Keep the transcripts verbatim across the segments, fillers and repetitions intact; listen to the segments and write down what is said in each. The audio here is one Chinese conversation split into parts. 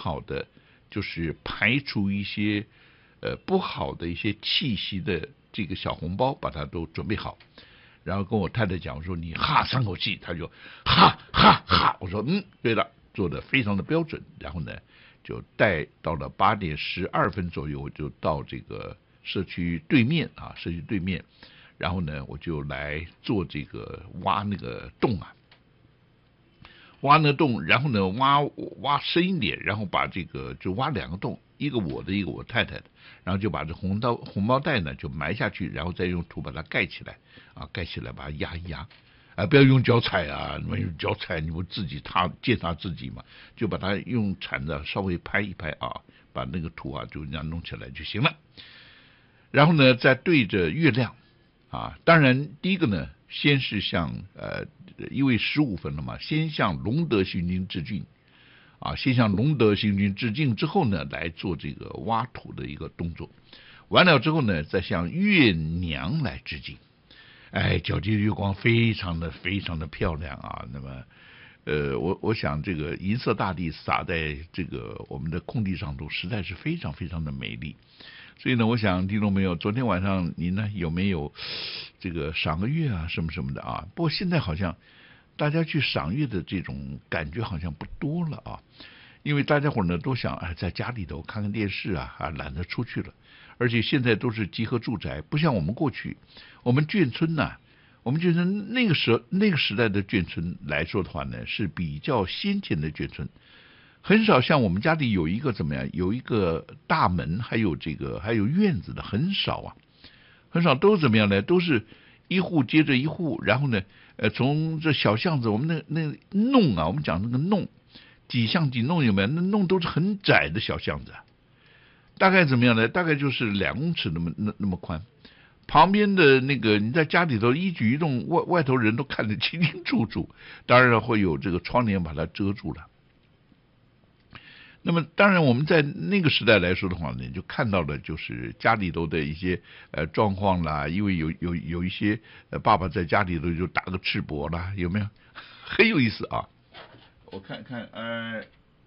好的就是排除一些呃不好的一些气息的这个小红包，把它都准备好。然后跟我太太讲，我说你哈三口气，他就哈哈哈。我说嗯，对了，做的非常的标准。然后呢，就带到了八点十二分左右，我就到这个社区对面啊，社区对面。然后呢，我就来做这个挖那个洞啊，挖那个洞，然后呢挖挖深一点，然后把这个就挖两个洞，一个我的，一个我太太的，然后就把这红包红包袋呢就埋下去，然后再用土把它盖起来啊，盖起来把它压一压。啊，不要用脚踩啊！你们用脚踩，你不自己踏践踏自己嘛？就把它用铲子稍微拍一拍啊，把那个土啊就这样弄起来就行了。然后呢，再对着月亮啊，当然第一个呢，先是向呃，因为十五分了嘛，先向龙德星君致敬啊，先向龙德星君致敬之后呢，来做这个挖土的一个动作。完了之后呢，再向月娘来致敬。哎，皎洁月光非常的非常的漂亮啊！那么，呃，我我想这个银色大地洒在这个我们的空地上都实在是非常非常的美丽。所以呢，我想听众朋友，昨天晚上您呢有没有这个赏个月啊什么什么的啊？不过现在好像大家去赏月的这种感觉好像不多了啊，因为大家伙呢都想哎在家里头看看电视啊，啊懒得出去了。而且现在都是集合住宅，不像我们过去，我们眷村呐、啊，我们眷村那个时那个时代的眷村来说的话呢，是比较先进的眷村，很少像我们家里有一个怎么样，有一个大门，还有这个还有院子的，很少啊，很少都怎么样呢？都是一户接着一户，然后呢，呃，从这小巷子，我们那那弄啊，我们讲那个弄，几巷几弄有没有？那弄都是很窄的小巷子。大概怎么样呢？大概就是两公尺那么那那么宽，旁边的那个你在家里头一举一动，外外头人都看得清清楚楚，当然会有这个窗帘把它遮住了。那么当然我们在那个时代来说的话呢，就看到了就是家里头的一些呃状况啦，因为有有有一些呃爸爸在家里头就打个赤膊啦，有没有？很有意思啊！我看看呃。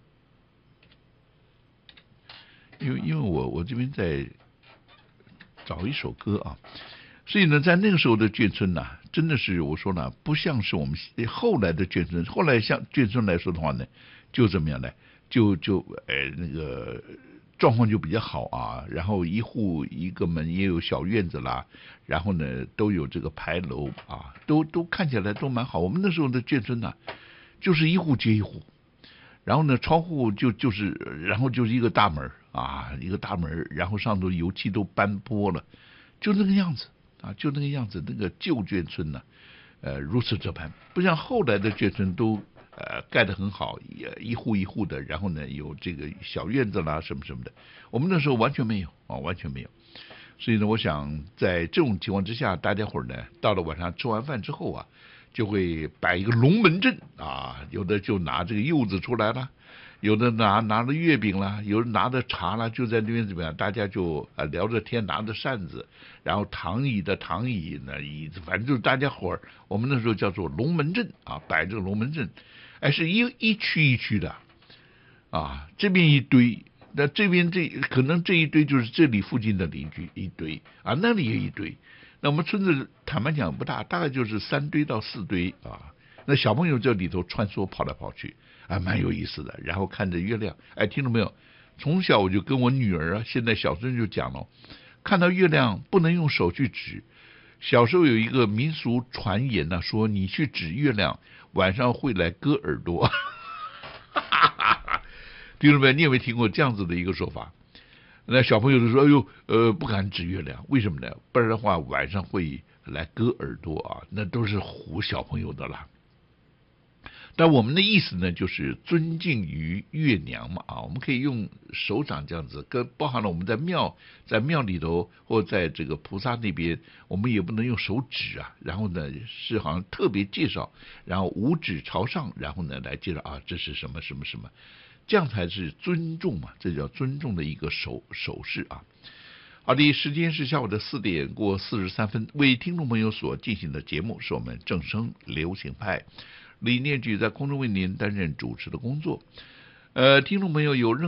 因为因为我我这边在找一首歌啊，所以呢，在那个时候的眷村呐、啊，真的是我说呢，不像是我们后来的眷村。后来像眷村来说的话呢，就怎么样呢？就就呃那个状况就比较好啊。然后一户一个门也有小院子啦，然后呢都有这个牌楼啊，都都看起来都蛮好。我们那时候的眷村呐、啊，就是一户接一户。然后呢，窗户就就是，然后就是一个大门啊，一个大门，然后上头油漆都斑驳了，就那个样子啊，就那个样子。那个旧眷村呢、啊，呃，如此这般，不像后来的眷村都呃盖得很好，一户一户的，然后呢有这个小院子啦什么什么的。我们那时候完全没有啊，完全没有。所以呢，我想在这种情况之下，大家伙呢到了晚上吃完饭之后啊。就会摆一个龙门阵啊，有的就拿这个柚子出来了，有的拿拿着月饼啦，有人拿着茶啦，就在那边怎么样，大家就啊聊着天，拿着扇子，然后躺椅的躺椅呢椅子，反正就是大家伙儿，我们那时候叫做龙门阵啊，摆这个龙门阵，哎，是一一区一区的啊，这边一堆。那这边这可能这一堆就是这里附近的邻居一堆啊，那里也一堆。那我们村子坦白讲不大，大概就是三堆到四堆啊。那小朋友在里头穿梭跑来跑去，还、啊、蛮有意思的。然后看着月亮，哎，听到没有？从小我就跟我女儿啊，现在小孙就讲了，看到月亮不能用手去指。小时候有一个民俗传言呢、啊，说你去指月亮，晚上会来割耳朵。听众朋友，你有没有听过这样子的一个说法？那小朋友就说：“哎呦，呃，不敢指月亮，为什么呢？不然的话晚上会来割耳朵啊，那都是唬小朋友的啦。”但我们的意思呢，就是尊敬于月娘嘛啊，我们可以用手掌这样子，跟包含了我们在庙在庙里头或在这个菩萨那边，我们也不能用手指啊，然后呢是好像特别介绍，然后五指朝上，然后呢来介绍啊，这是什么什么什么。这样才是尊重嘛，这叫尊重的一个手手势啊。好的，时间是下午的四点过四十三分，为听众朋友所进行的节目是我们正声流行派，李念举在空中为您担任主持的工作。呃，听众朋友有任